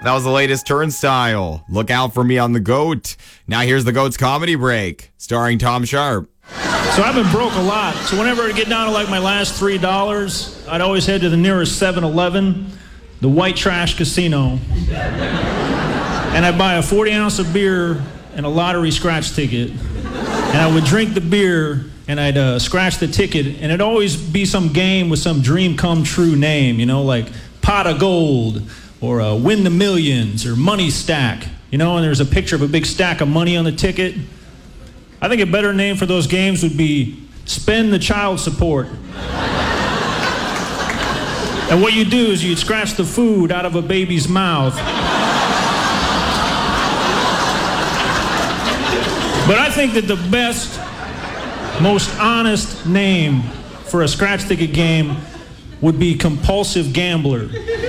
That was the latest Turnstile. Look out for me on The GOAT. Now here's The GOAT's comedy break, starring Tom Sharp. So I've been broke a lot. So whenever I get down to like my last $3, I'd always head to the nearest 7-Eleven, the White Trash Casino. And I'd buy a 40-ounce of beer and a lottery scratch ticket. And I would drink the beer and I'd scratch the ticket. And it'd always be some game with some dream come true name, you know, like Pot of Gold or Win the Millions or Money Stack. You know, and there's a picture of a big stack of money on the ticket. I think a better name for those games would be Spend the Child Support. And what you do is you'd scratch the food out of a baby's mouth. But I think that the best, most honest name for a scratch ticket game would be Compulsive Gambler.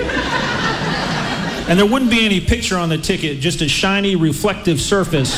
And there wouldn't be any picture on the ticket, just a shiny reflective surface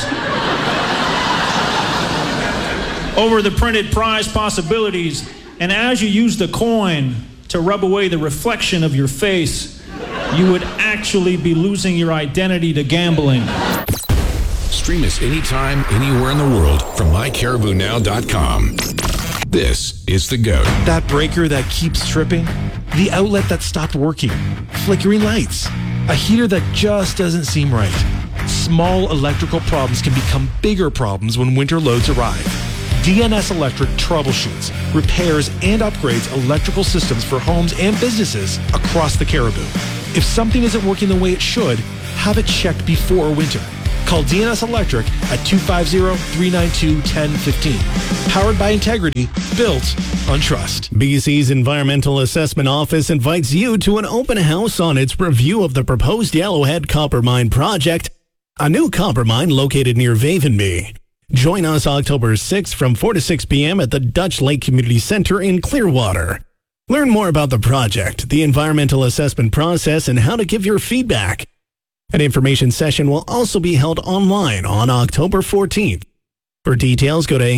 over the printed prize possibilities. And as you use the coin to rub away the reflection of your face, you would actually be losing your identity to gambling. Stream us anytime, anywhere in the world from mycaribounow.com. This is The GOAT. That breaker that keeps tripping, the outlet that stopped working, flickering lights, a heater that just doesn't seem right. Small electrical problems can become bigger problems when winter loads arrive. DNS Electric troubleshoots, repairs, and upgrades electrical systems for homes and businesses across the Cariboo. If something isn't working the way it should, have it checked before winter. Call DNS Electric at 250-392-1015. Powered by integrity, built on trust. BC's Environmental Assessment Office invites you to an open house on its review of the proposed Yellowhead Copper Mine project, a new copper mine located near Vavenby. Join us October 6th from 4 to 6 p.m. at the Dutch Lake Community Center in Clearwater. Learn more about the project, the environmental assessment process, and how to give your feedback. An information session will also be held online on October 14th. For details, go to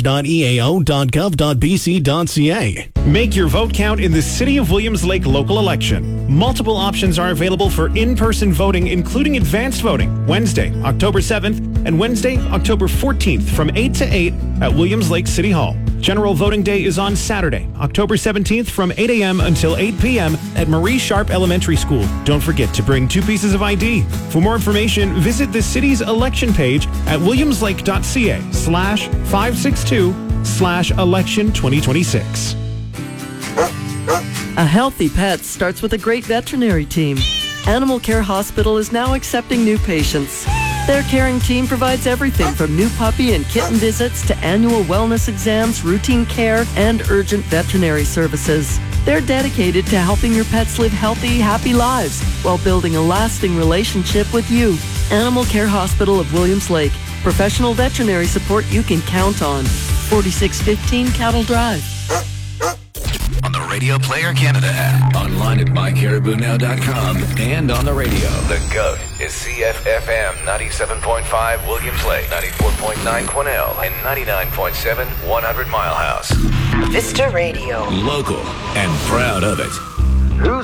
engage.eao.gov.bc.ca. Make your vote count in the City of Williams Lake local election. Multiple options are available for in-person voting, including advanced voting, Wednesday, October 7th, and Wednesday, October 14th from 8 to 8 at Williams Lake City Hall. General voting day is on Saturday, October 17th from 8 a.m. until 8 p.m. at Marie Sharp Elementary School. Don't forget to bring 2 pieces of ID. For more information, visit the city's election page at williamslake.ca/562/election 2026. A healthy pet starts with a great veterinary team. Animal Care Hospital is now accepting new patients. Their caring team provides everything from new puppy and kitten visits to annual wellness exams, routine care, and urgent veterinary services. They're dedicated to helping your pets live healthy, happy lives while building a lasting relationship with you. Animal Care Hospital of Williams Lake. Professional veterinary support you can count on. 4615 Cattle Drive. On the Radio Player Canada app, online at mycaribounow.com, and on the radio. The GOAT is CFFM 97.5 Williams Lake, 94.9 Quesnel, and 99.7 100 Mile House. Vista Radio. Local and proud of it.